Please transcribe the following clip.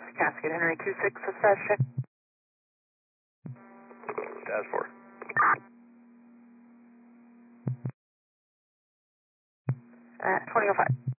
Cascade Henry 26, status check. Status 4. At 2005.